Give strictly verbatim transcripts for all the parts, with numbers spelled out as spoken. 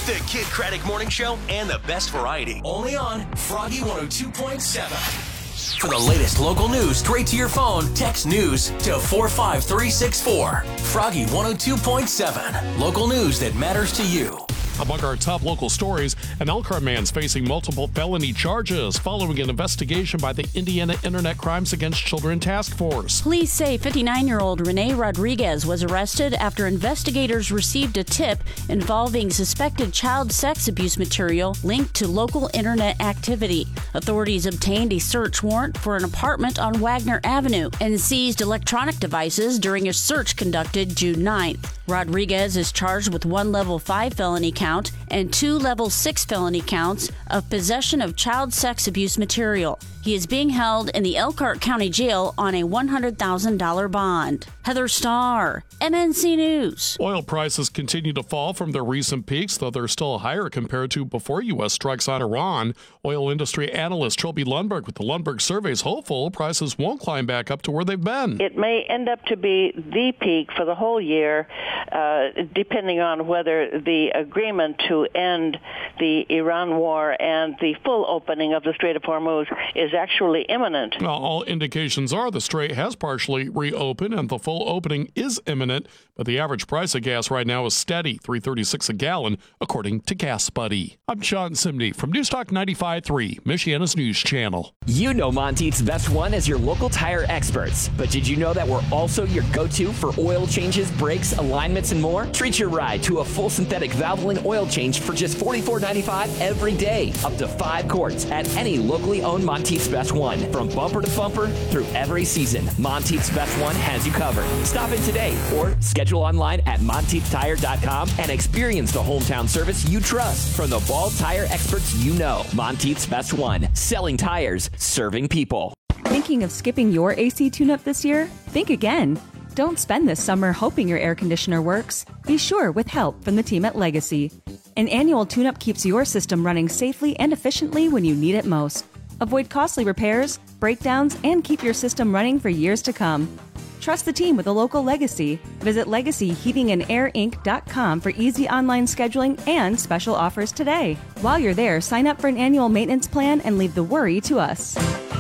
The Kid Craddock Morning Show and the best variety. Only on Froggy one oh two point seven. For the latest local news straight to your phone, text news to four five three six four. Froggy one oh two point seven. Local news that matters to you. Among our top local stories, an Elkhart man's facing multiple felony charges following an investigation by the Indiana Internet Crimes Against Children Task Force. Police say fifty-nine-year-old Renee Rodriguez was arrested after investigators received a tip involving suspected child sex abuse material linked to local internet activity. Authorities obtained a search warrant for an apartment on Wagner Avenue and seized electronic devices during a search conducted June ninth. Rodriguez is charged with one level five felony count and two level six felony counts of possession of child sex abuse material. He is being held in the Elkhart County Jail on a one hundred thousand dollars bond. Heather Starr, M N C News. Oil prices continue to fall from their recent peaks, though they're still higher compared to before U S strikes on Iran. Oil industry analyst Trilby Lundberg with the Lundberg Survey is hopeful prices won't climb back up to where they've been. It may end up to be the peak for the whole year, uh, depending on whether the agreement to end the Iran war and the full opening of the Strait of Hormuz is actually imminent. Well, all indications are the strait has partially reopened and the full opening is imminent, but the average price of gas right now is steady, three thirty-six a gallon, according to Gas Buddy. I'm Sean Simney from Newstalk ninety-five point three, Michiana's news channel. You know Monteith's Best One as your local tire experts, but did you know that we're also your go-to for oil changes, brakes, alignments, and more? Treat your ride to a full synthetic Valvoline oil change for just forty-four ninety-five every day, up to five quarts at any locally owned Monteith's Best One. From bumper to bumper through every season, Monteith's Best One has you covered. Stop in today or schedule online at monteith tire dot com and experience the hometown service you trust from the Ball tire experts you know. Monteith's Best One, selling tires, serving people. Thinking of skipping your A C tune-up this year? Think again. Don't spend this summer hoping your air conditioner works. Be sure with help from the team at Legacy. An annual tune-up keeps your system running safely and efficiently when you need it most. Avoid costly repairs, breakdowns, and keep your system running for years to come. Trust the team with a local Legacy. Visit legacy heating and air inc dot com for easy online scheduling and special offers today. While you're there, sign up for an annual maintenance plan and leave the worry to us.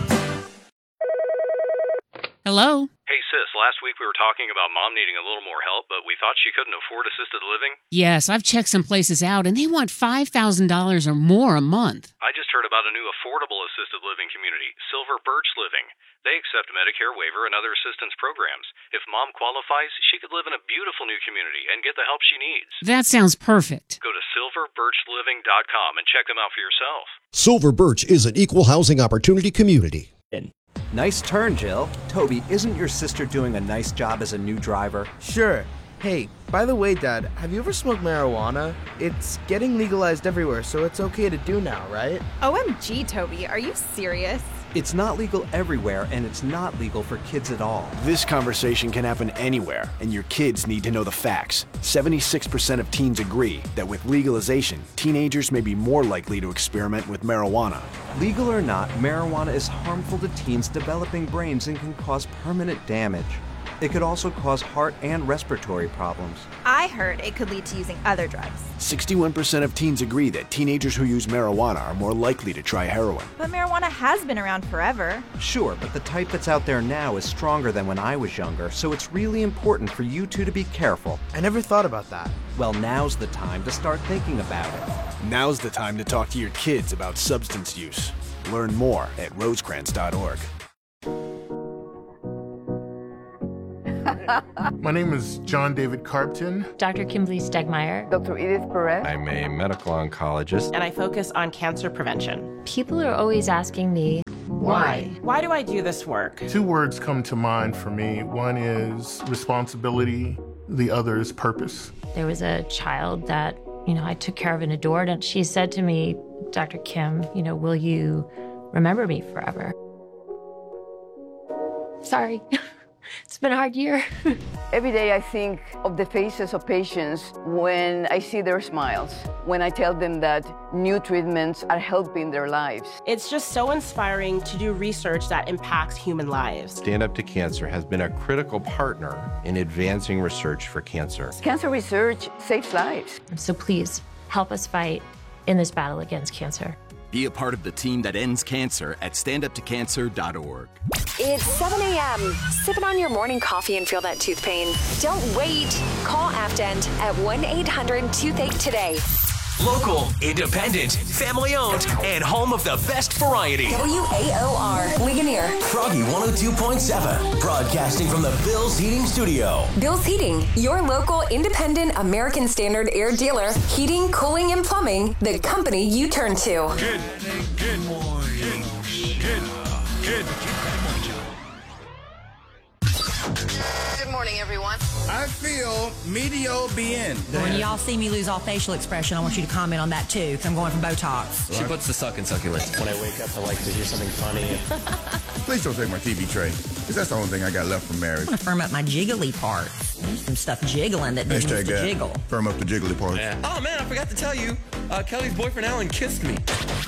Hello? Hey, sis, last week we were talking about mom needing a little more help, but we thought she couldn't afford assisted living. Yes, I've checked some places out, and they want five thousand dollars or more a month. I just heard about a new affordable assisted living community, Silver Birch Living. They accept Medicare waiver and other assistance programs. If mom qualifies, she could live in a beautiful new community and get the help she needs. That sounds perfect. Go to silver birch living dot com and check them out for yourself. Silver Birch is an equal housing opportunity community. Nice turn, Jill. Toby, isn't your sister doing a nice job as a new driver? Sure. Hey, by the way, Dad, have you ever smoked marijuana? It's getting legalized everywhere, so it's okay to do now, right? O M G, Toby, are you serious? It's not legal everywhere, and it's not legal for kids at all. This conversation can happen anywhere, and your kids need to know the facts. seventy-six percent of teens agree that with legalization, teenagers may be more likely to experiment with marijuana. Legal or not, marijuana is harmful to teens' developing brains and can cause permanent damage. It could also cause heart and respiratory problems. I heard it could lead to using other drugs. sixty-one percent of teens agree that teenagers who use marijuana are more likely to try heroin. But marijuana has been around forever. Sure, but the type that's out there now is stronger than when I was younger, so it's really important for you two to be careful. I never thought about that. Well, now's the time to start thinking about it. Now's the time to talk to your kids about substance use. Learn more at rosecrans dot org. My name is John David Carpton. Doctor Kimberly Stegmeyer. Doctor Edith Perez. I'm a medical oncologist. And I focus on cancer prevention. People are always asking me, why? Why do I do this work? Two words come to mind for me. One is responsibility. The other is purpose. There was a child that, you know, I took care of and adored, and she said to me, Doctor Kim, you know, will you remember me forever? Sorry. It's been a hard year. Every day I think of the faces of patients when I see their smiles, when I tell them that new treatments are helping their lives. It's just so inspiring to do research that impacts human lives. Stand Up to Cancer has been a critical partner in advancing research for cancer. Cancer research saves lives. So please, help us fight in this battle against cancer. Be a part of the team that ends cancer at stand up to cancer dot org. It's seven a.m. Sipping on your morning coffee and feel that tooth pain. Don't wait. Call Afdent at one eight hundred toothache today. Local, independent, family-owned, and home of the best variety. W A O R, Ligonier. Froggy one oh two point seven, broadcasting from the Bill's Heating Studio. Bill's Heating, your local independent American Standard air dealer. Heating, cooling, and plumbing, the company you turn to. Good, good morning. Good, good. Good morning, everyone. I feel medio bien. When y'all see me lose all facial expression, I want you to comment on that too, because I'm going for Botox. She puts the suck in succulents. When I wake up, I like to hear something funny. Please don't take my T V tray, because that's the only thing I got left from marriage. I'm going to firm up my jiggly part. There's some stuff jiggling that didn't used to that. jiggle. Firm up the jiggly part. Yeah. Oh, man, I forgot to tell you. Uh, Kelly's boyfriend, Alan, kissed me.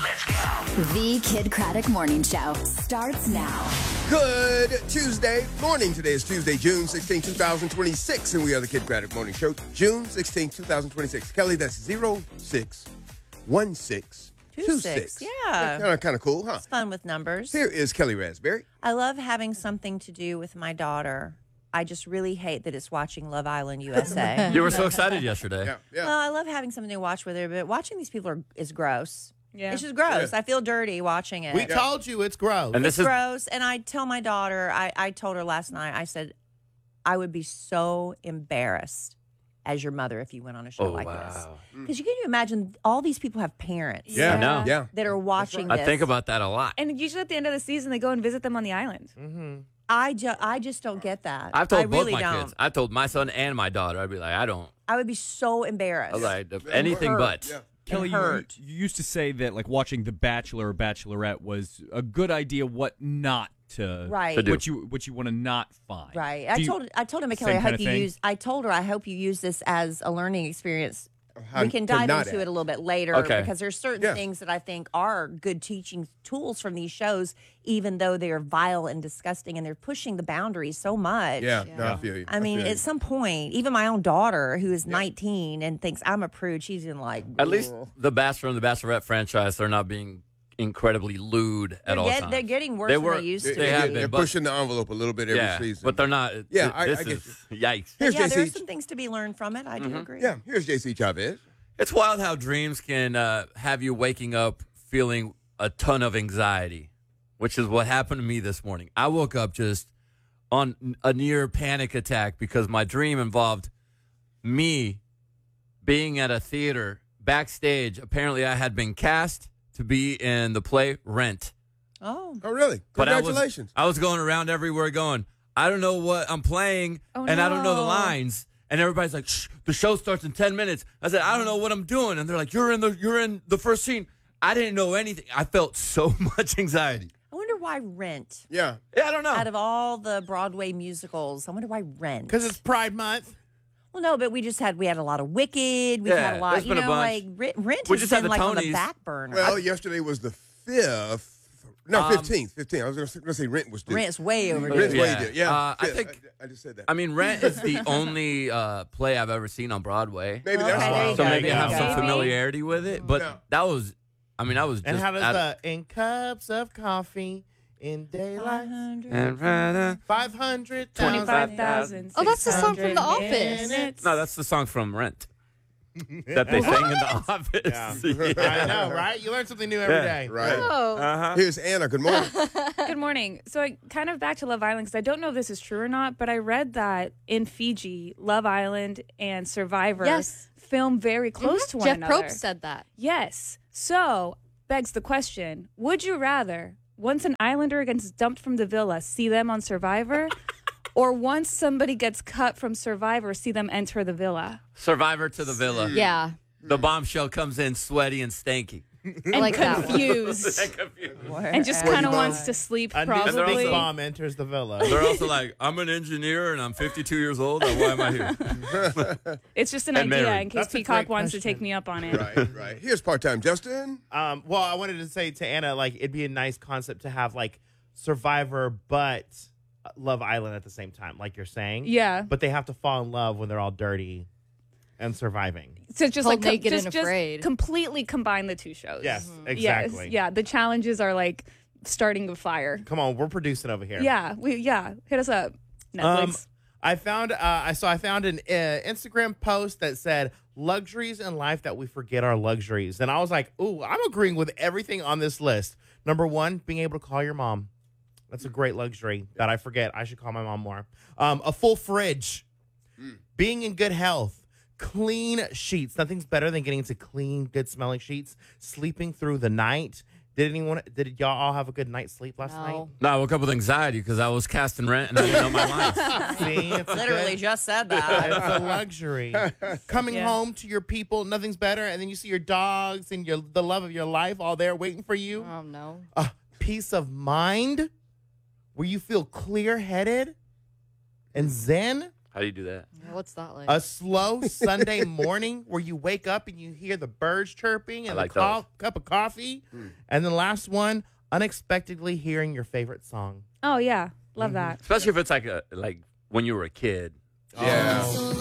The Kid Craddock Morning Show starts now. Good Tuesday morning. Today is Tuesday, June sixteenth, twenty twenty-six, and we are the Kid Craddock Morning Show. June sixteenth, twenty twenty-six. Kelly, that's zero six one six two six. Yeah. Kind of, kind of cool, huh? It's fun with numbers. Here is Kelly Raspberry. I love having something to do with my daughter. I just really hate that it's watching Love Island U S A. You were so excited yesterday. Yeah, yeah. Well, I love having something to watch with her, but watching these people are, is gross. Yeah. It's just gross. Yeah. I feel dirty watching it. We told you it's gross. And this it's is gross. And I tell my daughter, I, I told her last night, I said, I would be so embarrassed as your mother if you went on a show Oh, like wow. this. Because you can imagine all these people have parents Yeah. I know. Yeah. that are watching I this. think about that a lot. And usually at the end of the season, they go and visit them on the island. Mm-hmm. I, ju- I just don't get that. I've told I both really my don't. kids. I've told my son and my daughter. I'd be like, I don't. I would be so embarrassed. I was like, anything Hurt. but. Yeah. Kelly, you, hurt. you used to say that like watching The Bachelor or Bachelorette was a good idea. What not to Right. To do. What you what you want to not find. Right. Do I you- told I told him, Same Kelly, I kind hope of you thing? use. I told her I hope you use this as a learning experience. How we can to dive not into act. it a little bit later Okay. because there's certain Yeah. things that I think are good teaching tools from these shows, even though they're vile and disgusting and they're pushing the boundaries so much. Yeah, no, I feel you. I mean, feel you. at some point, even my own daughter, who is nineteen and thinks I'm a prude, she's in like. At least "Ugh." the Bachelor and the Bachelorette franchise, they're not being incredibly lewd at They're all get- times. they're getting worse They than were, they used to. They have been. They're but- pushing the envelope a little bit every yeah, season. but they're not. Yeah, th- I, this I get is yikes. But Here's yeah, there are J C. some things to be learned from it. I do Mhm. agree. Yeah, here's J C Chavez. It's wild how dreams can uh, have you waking up feeling a ton of anxiety, which is what happened to me this morning. I woke up just on a near panic attack because my dream involved me being at a theater backstage. Apparently, I had been cast to be in the play Rent. Oh. Oh, really? But I was- Congratulations. I was, going around everywhere going, I don't know what I'm playing, Oh, and I don't know the no. lines. And everybody's like, shh, the show starts in ten minutes. I said, I don't know what I'm doing. And they're like, you're in the you're in the first scene. I didn't know anything. I felt so much anxiety. I wonder why Rent. Yeah. Yeah, I don't know. Out of all the Broadway musicals, I wonder why Rent. Because it's Pride Month. Well, no, but we just had we had a lot of Wicked. We've Yeah, had a lot. there's You been a know, bunch. like Re- Rent We has just had been the like on the Tonys. back burner. Well, yesterday was the fifth. No, Um, fifteenth. fifteenth. I was going to say Rent was due. Rent's way overdue. Rent's way Yeah. due. Yeah. Uh, I Yeah, think- I, I just said that. I mean, Rent is the only uh, play I've ever seen on Broadway. Maybe Okay, that's there why. you So go. maybe I have There you some go. familiarity with it. But Yeah. that was, I mean, I was just. And how does at- the in cups of coffee in daylight? And rather- five hundred twenty-five thousand. Oh, that's the song from The Office. No, that's the song from Rent that they sang in the office. Yeah. I know, right? You learn something new every Yeah. day. Right. Oh. Uh-huh. Here's Anna. Good morning. Good morning. So I kind of back to Love Island because I don't know if this is true or not, but I read that in Fiji, Love Island and Survivor Yes. film very close Mhm. to one Jeff another. Probst said that. Yes. So begs the question: would you rather, once an Islander gets dumped from the villa, see them on Survivor, or once somebody gets cut from Survivor, see them enter the villa? Survivor to the villa. Yeah. The bombshell comes in sweaty and stanky. And like that. confused. And confused. And just Where kind you of going? wants to sleep, A new probably. big bomb enters the villa. They're also like, I'm an engineer and I'm fifty-two years old. Why am I here? It's just an And idea married. in case That's a Peacock great wants to question. take me up on it. Right, right. Here's part-time Justin. Um, well, I wanted to say to Anna, like, it'd be a nice concept to have like Survivor, but Love Island at the same time, like you're saying. Yeah. But they have to fall in love when they're all dirty. and surviving. So just Called like com- Naked just, and just Afraid. completely combine the two shows. Yes, Mhm. exactly. Yes, yeah, the challenges are like starting a fire. Come on, we're producing over here. Yeah, we yeah, hit us up. Netflix. Um, I found uh, I saw I found an uh, Instagram post that said luxuries in life that we forget are luxuries, and I was like, "Ooh, I'm agreeing with everything on this list." Number one, being able to call your mom. That's a great luxury that I forget. I should call my mom more. Um, a full fridge, Mm. being in good health, clean sheets. Nothing's better than getting into clean, good smelling sheets. Sleeping through the night. Did anyone? Did y'all all have a good night's sleep last night? No, I woke up with anxiety because I was casting rent and I didn't know my life. See, it's Literally good- just said that. It's a luxury. Coming Yeah. home to your people, nothing's better, and then you see your dogs and your the love of your life all there waiting for you. Oh no. A peace of mind where you feel clear-headed and zen. How do you do that? What's that like? A slow Sunday morning where you wake up and you hear the birds chirping and I like a co- cup of coffee. And the last one, unexpectedly hearing your favorite song. Oh yeah, love that. Especially if it's like a like when you were a kid. Yeah.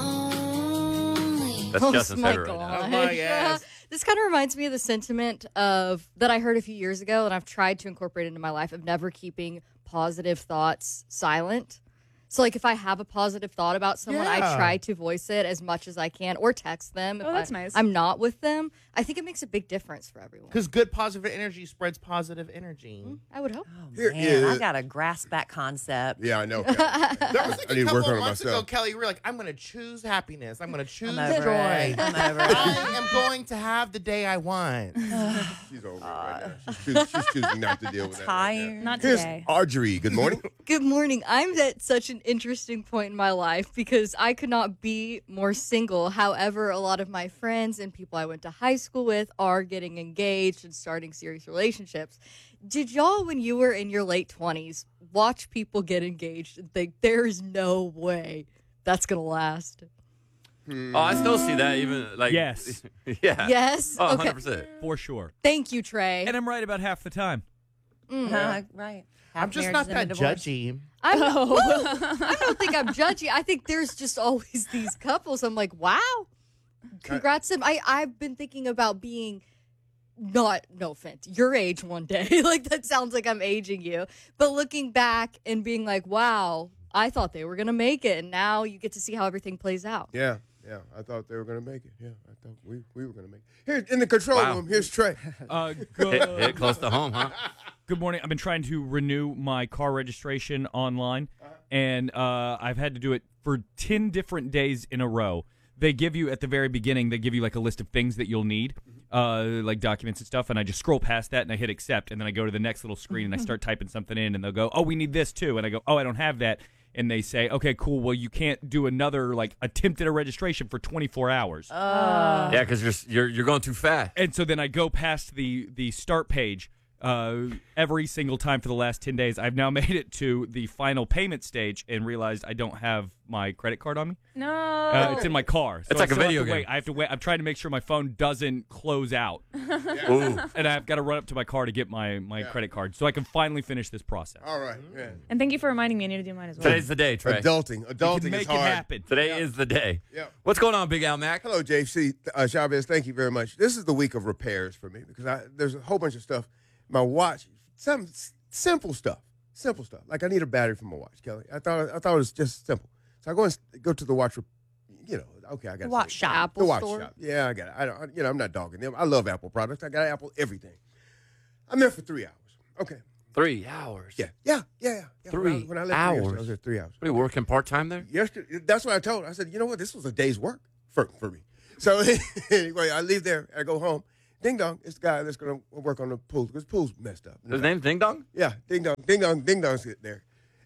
That's Oh Justin's my favorite right now. gosh. Oh my yes. This kind of reminds me of the sentiment of that I heard a few years ago, and I've tried to incorporate into my life of never keeping positive thoughts silent. So, like, if I have a positive thought about someone, Yeah. I try to voice it as much as I can, or text them. If Oh, that's I, nice. I'm not with them. I think it makes a big difference for everyone. Because good positive energy spreads positive energy. I would hope. Here Man, is- I gotta grasp that concept. Yeah, I know. Kelly. There was like I a need to couple work on of it months ago, myself. Kelly, you were like, I'm going to choose happiness. I'm going to choose I'm over joy. it. I'm over it. I am going to have the day I want. She's over it right now. She's, choos- she's choosing not to deal with that. right Tired. Not now. Here's today. Audrey. Good morning. Good morning. I'm at such an interesting point in my life because I could not be more single. However, a lot of my friends and people I went to high school with are getting engaged and starting serious relationships. Did y'all, when you were in your late twenties, watch people get engaged and think there's no way that's going to last? Oh, I still see that even like Yes. yeah. Yes? Oh, Okay. one hundred percent. For sure. Thank you, Trey. And I'm right about half the time. Mm. Uh, right. I'm Half just marriages not and a that divorce. judgy. I'm not, well, I don't think I'm judgy. I think there's just always these couples. I'm like, wow, congrats to them. I, I've been thinking about being not, no offense, your age one day. Like, that sounds like I'm aging you. But looking back and being like, wow, I thought they were going to make it. And now you get to see how everything plays out. Yeah, yeah. I thought they were going to make it. Yeah, I thought we, we were going to make it. Here in the control Wow. room, here's Trey. Uh, Hit, good, hit close to home, huh? good morning. I've been trying to renew my car registration online, and uh, I've had to do it for ten different days in a row. They give you, at the very beginning, they give you like a list of things that you'll need, uh, like documents and stuff, and I just scroll past that and I hit accept, and then I go to the next little screen and I start typing something in, and they'll go, oh, we need this too, and I go, oh, I don't have that. And they say, okay, cool, well, you can't do another, like, attempt at a registration for twenty-four hours. Yeah, because you're you're you're going too fast. And so then I go past the the start page uh, every single time for the last ten days. I've now made it to the final payment stage and realized I don't have my credit card on me. No. Uh, it's in my car. So It's I like a still have video to game. Wait. I have to wait. I'm trying to make sure my phone doesn't close out. Ooh. And I've got to run up to my car to get my, my Yeah. credit card so I can finally finish this process. All right. Yeah. And thank you for reminding me. I need to do mine as well. Today's the day, Trey. Adulting. You Adulting can make is it hard. happen. Today is the day. Yeah. What's going on, Big Al Mac? Hello, J C. Uh, Chavez, thank you very much. This is the week of repairs for me because I, there's a whole bunch of stuff. My watch, some s- simple stuff. Simple stuff. Like I need a battery for my watch, Kelly. I thought I thought it was just simple. So I go and s- go to the watch, rep- you know, okay, I got Watch shop. Apple the watch store. shop. Yeah, I got it. I don't, you know, I'm not dogging them. I love Apple products. I got Apple everything. I'm there for three hours. Okay. Three hours. Yeah, yeah, yeah, yeah. yeah. Three when I, when I left here yesterday, I hours? was there three hours. What are you working part time there? Yesterday, that's what I told her. I said, you know what? This was a day's work for, for me. So anyway, I leave there. I go home. Ding dong, it's the guy that's going to work on the pool because the pool's messed up. His name's Ding Dong? Yeah, ding dong, ding dong, ding dong's there.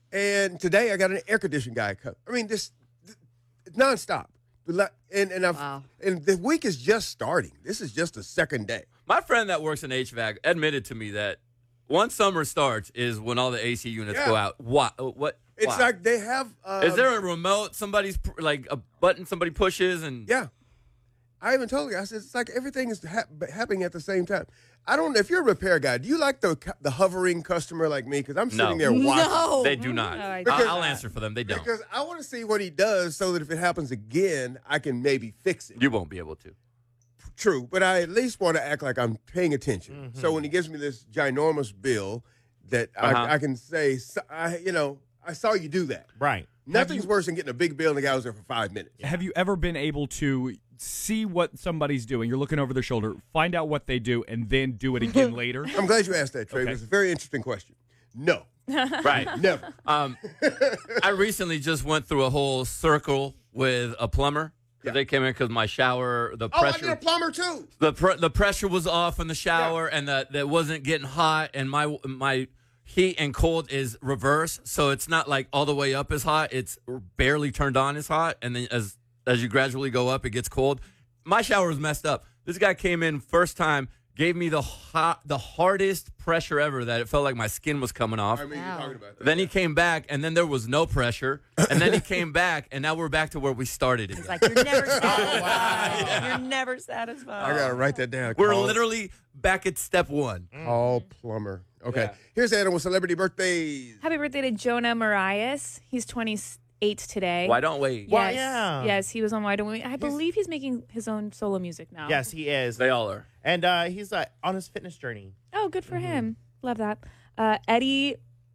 And today I got an air conditioning guy come. I mean, this, this it's nonstop. The la- And and I've, Wow. and the week is just starting. This is just the second day. My friend that works in H V A C admitted to me that once summer starts is when all the A C units Yeah. go out. What? What? It's why? like they have. Uh, Is there a remote? Somebody's pr- like a button somebody pushes and Yeah. I even told you, I said, it's like everything is hap- happening at the same time. I don't know if you're a repair guy. Do you like the the hovering customer like me? Because I'm sitting No. there watching. No. They do not. No, I Because- I'll, I'll answer for them. They don't. Because I want to see what he does so that if it happens again, I can maybe fix it. You won't be able to. True, but I at least want to act like I'm paying attention. Mm-hmm. So when he gives me this ginormous bill, that Uh-huh. I, I can say, so- I, you know, I saw you do that. Right. Nothing's worse than getting a big bill and the guy was there for five minutes. Have you ever been able to see what somebody's doing? You're looking over their shoulder, find out what they do, and then do it again later? I'm glad you asked that, Trey. Okay. It was a very interesting question. No. Right. Never. Um, I recently just went through a whole circle with a plumber. Yeah. They came in because my shower, the Oh, I pressure, need a plumber too. the pr- the pressure was off in the shower, and that that wasn't getting hot, and my my heat and cold is reverse, so it's not like all the way up is hot. It's barely turned on is hot, and then as as you gradually go up, it gets cold. My shower is messed up. This guy came in first time, gave me the hot, the hardest pressure ever that it felt like my skin was coming off. I mean, you're talking about that. Then he came back, and then there was no pressure. And then he came back, and now we're back to where we started again. It's like you're never satisfied. You're never satisfied. I got to write that down. We're Call- literally back at step one. Call plumber. Okay. Yeah. Here's Adam with celebrity birthdays. Happy birthday to Jonah Marias. He's twenty-eight today. Why don't we? Yes. Why, yeah. Yes, he was on Why Don't We? I believe he's making his own solo music now. Yes, he is. They all are. And uh, he's uh, on his fitness journey. Oh, good for him. Love that. Uh, Eddie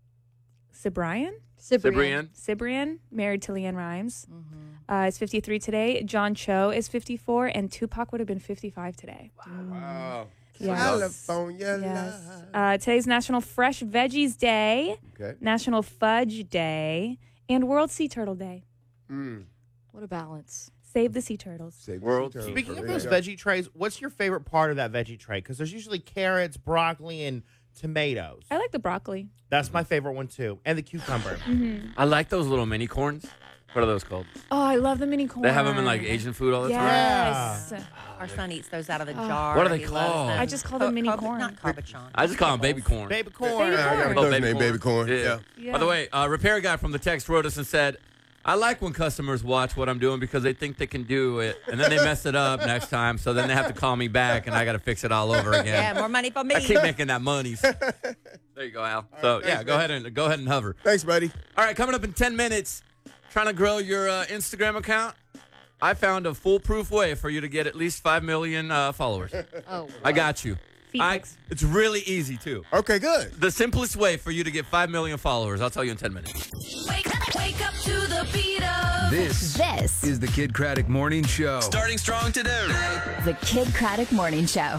Cibrian? Cibrian. Cibrian, married to Leanne Rimes, uh, is fifty-three today. John Cho is fifty-four, and Tupac would have been fifty-five today. Wow. Yes. California Yes. love. Uh, today's National Fresh Veggies Day, Okay. National Fudge Day, and World Sea Turtle Day. Mm. What a balance. Save the sea turtles. Save the World sea turtles. Speaking of There those you go. veggie trays, what's your favorite part of that veggie tray? Because there's usually carrots, broccoli, and tomatoes. I like the broccoli. That's my favorite one too, and the cucumber. I like those little mini corns. What are those called? Oh, I love the mini corn. They have them in like Asian food all the time. Yes. Our son eats those out of the Oh. jar. What are they He loves called? them. I just call them mini Co- corn. Not cabochon. I just call them baby corn. Baby corn. Baby Yeah, I got a corn. Oh, cousin named Baby Corn. Yeah. Yeah. Yeah. By the way, uh, repair guy from the text wrote us and said, I like when customers watch what I'm doing because they think they can do it, and then they mess it up next time, so then they have to call me back, and I got to fix it all over again. Yeah, more money for me. I keep making that money. There you go, Al. So thanks, yeah, go man. ahead and go ahead and hover. Thanks, buddy. All right, coming up in ten minutes, trying to grow your uh, Instagram account. I found a foolproof way for you to get at least five million uh, followers. Oh, I got you. Feet I, pics. it's really easy too. Okay, good. The simplest way for you to get five million followers. I'll tell you in ten minutes. Wake, wake up to the beat of This this. is the Kid Craddock Morning Show. Starting strong today. The Kid Craddock Morning Show.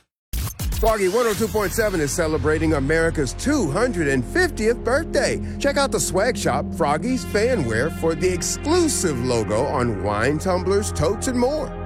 Froggy one oh two point seven is celebrating America's two hundred fiftieth birthday. Check out the swag shop, Froggy's Fanwear, for the exclusive logo on wine tumblers, totes, and more.